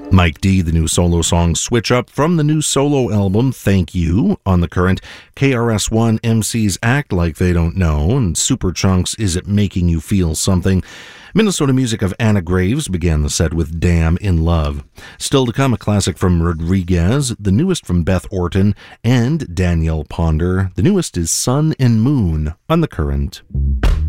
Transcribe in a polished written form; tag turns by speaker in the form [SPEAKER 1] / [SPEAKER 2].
[SPEAKER 1] Mike D, the new solo song Switch Up from the new solo album Thank You on The Current. KRS-One MCs Act Like They Don't Know, and Superchunk's Is It Making You Feel Something. Minnesota music of Anna Graves began the set with Damn in Love. Still to come, a classic from Rodriguez, the newest from Beth Orton, and Danielle Ponder. The newest is Sun and Moon on The Current.